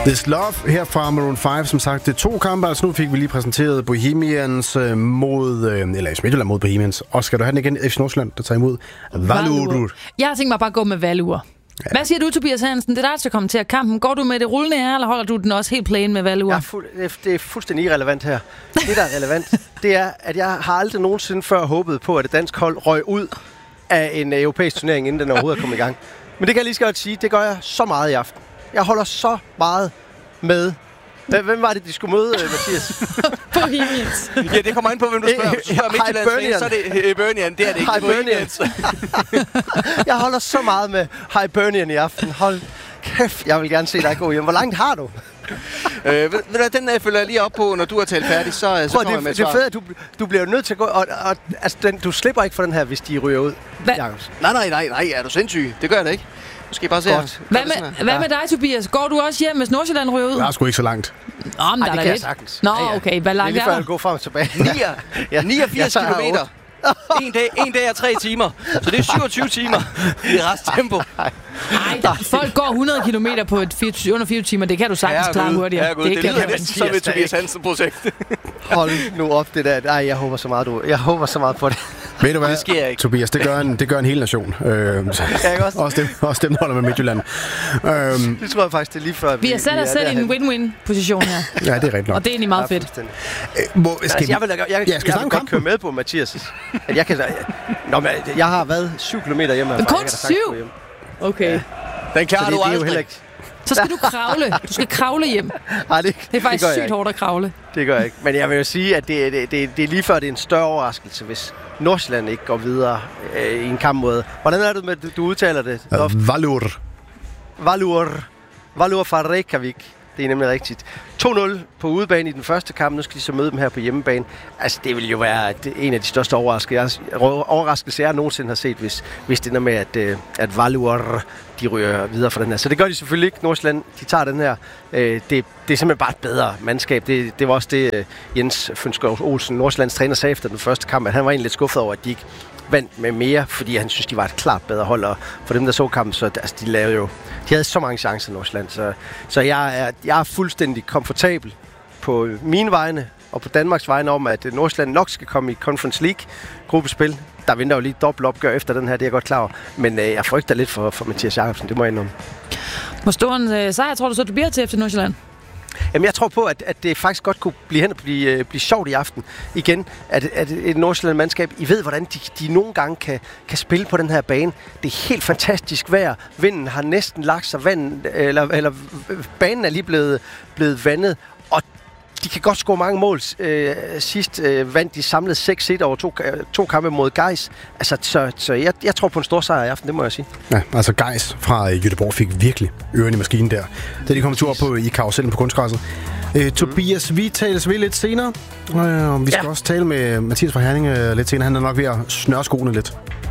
This Love her fra Maroon 5. Som sagt, det er 2 kampe. Altså nu fik vi lige præsenteret Bohemians eller Midtjylland mod Bohemians. Og skal du have den igen? FC Nordsjælland, der tager imod Valur. Jeg har tænkt mig bare at gå med Valur. Ja. Hvad siger du, Tobias Hansen? Det er dig, der skal kommentere kampen. Går du med det rullende her, eller holder du den også helt plain med Valur? Det er fuldstændig irrelevant her. Det, der er relevant, det er, at jeg har aldrig nogensinde før håbet på, at et dansk hold røg ud af en europæisk turnering, inden den overhovedet er kommet i gang. Men det kan jeg lige så godt sige, det gør jeg så meget i aften. Jeg holder så meget med. Hvem var det, de skulle møde, Mathias? Bohemians. Ja, det kommer ind på, hvem du spørger. Hvis du spørger Midtjyllands, så er det Hibernian. Det er det ikke. Hibernians. Jeg holder så meget med Hibernian i aften. Hold kæft, jeg vil gerne se dig gå hjem. Hvor langt har du? Den følger jeg lige op på, når du er talt færdig, så kommer jeg med et svar. Det er fedt, at du bliver nødt til at gå, altså, du slipper ikke for den her, hvis de ryger ud, Jacobs. Nej, er du sindssyg? Det gør jeg da ikke. Nu skal I bare se her. Hvad med dig, Tobias? Går du også hjem, hvis Nordsjælland ryger ud? Jeg er sgu ikke så langt. Nå, men der det er kan jeg lidt. sagtens. Nå, okay. Hvad langt er er der? der? Gå frem og tilbage. 89 kilometer. En dag og 3 timer. Så det er 27 timer i resttempo. Nej, folk går 100 km på under 24 timer. Det kan du sagtens klare hurtigere. Det lyder næsten som et Tobias Hansen-projekt. Hold nu op det der. Nej, jeg håber så meget, jeg håber så meget på det. Ved du hvad, det sker ikke. Tobias, det gør en hel nation. Også dem holder med Midtjylland. Det tror jeg faktisk, det er lige før. Vi har sat os selv i en win-win-position her. Ja, det er rigtigt nok. Og det er egentlig meget fedt. Jeg vil godt køre med på Mathias. At jeg har været 7 kilometer hjemme. Men kun 7? Okay. Den klarer du aldrig. Så skal du kravle. Du skal kravle hjem. Nej, det er faktisk sygt hårdt at kravle. Det gør jeg ikke. Men jeg vil jo sige, at det er lige før, det er en større overraskelse, hvis Nordsjælland ikke går videre i en kamp mod... Hvordan er det med, du udtaler det? Valur fra Reykjavik. Det er nemlig rigtigt. 2-0 på udebane i den første kamp. Nu skal de så møde dem her på hjemmebane. Altså, det vil jo være en af de største overraskelser, jeg nogensinde har set, hvis det er med, at Valur, de ryger videre fra den her. Så det gør de selvfølgelig ikke. Nordsjælland, de tager den her. Det er simpelthen bare et bedre mandskab. Det var også det, Jens Fønskov Olsen, Nordsjællands træner, sagde efter den første kamp, at han var egentlig lidt skuffet over, at de ikke vandt med mere, fordi han synes, de var et klart bedre hold. Og for dem, der så kampen, så altså, de havde så mange chancer i Nordsjælland. Så jeg er fuldstændig komfortabel på mine vegne og på Danmarks vegne om, at Nordsjælland nok skal komme i Conference League-gruppespil. Der venter jo lige et dobbelt opgør efter den her, det er jeg godt klar over. Men jeg frygter lidt for Mathias Jacobsen, det må jeg indrømme. Hvor stor en sejr tror du så, du bliver til FC Nordsjælland? Jamen, jeg tror på, at det faktisk godt kunne blive sjovt i aften. Igen, at et Nordsjælland-mandskab, I ved, hvordan de nogle gange kan spille på den her bane. Det er helt fantastisk vejr. Vinden har næsten lagt sig, eller banen er lige blevet vandet, og de kan godt score mange mål. Sidst vandt de samlet 6-1 over to kampe mod Gais. Altså, så jeg tror på en stor sejr i aften, det må jeg sige. Ja, altså Gais fra Göteborg fik virkelig ørerne i maskinen der. Da de kom tur på i karusellen på kunstgræsset. Tobias, vi tales ved lidt senere. Vi skal også tale med Mathias fra Herning lidt senere. Han er nok ved at snøre skoene lidt.